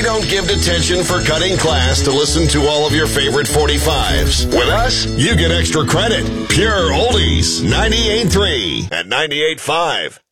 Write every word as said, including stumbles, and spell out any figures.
We don't give detention for cutting class to listen to all of your favorite forty-fives. With us, you get extra credit. Pure Oldies, ninety-eight point three and ninety-eight point five.